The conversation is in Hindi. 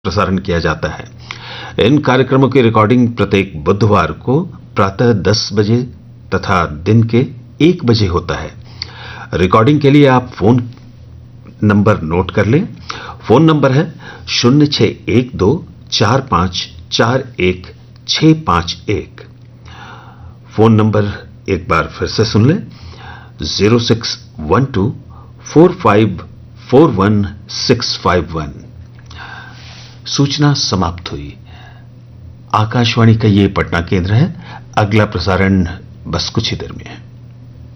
प्रसारण किया जाता है। इन कार्यक्रमों की रिकॉर्डिंग प्रत्येक बुधवार को प्रातः 10 बजे तथा दिन के 1 बजे होता है। रिकॉर्डिंग के लिए आप फोन नंबर नोट कर लें। फोन नंबर है 0612454161। फोन नंबर एक बार फिर से सुन लें, 0612454161। सूचना समाप्त हुई। आकाशवाणी का ये पटना केंद्र है। अगला प्रसारण बस कुछ ही देर में है।